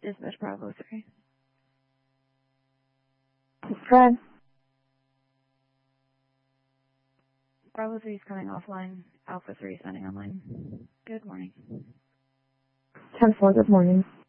Dispatch Bravo 3. Fred. Bravo 3 is coming offline. Alpha 3 is sending online. Good morning. 10-4, good morning.